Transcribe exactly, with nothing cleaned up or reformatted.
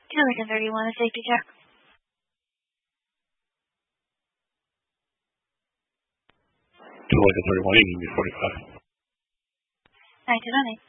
two Lincoln thirty-one, a safety check. two Lincoln thirty-one, E M U forty-five. nineteen oh eight.